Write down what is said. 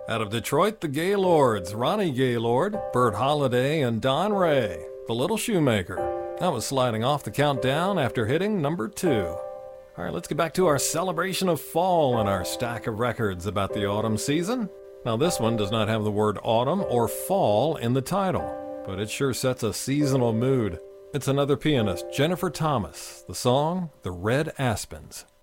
Out of Detroit, the Gaylords, Ronnie Gaylord, Bert Holiday, and Don Ray, The Little Shoemaker. That was sliding off the countdown after hitting number 2. All right, let's get back to our celebration of fall and our stack of records about the autumn season. Now, this one does not have the word autumn or fall in the title, but it sure sets a seasonal mood. It's another pianist, Jennifer Thomas. The song, The Red Aspens.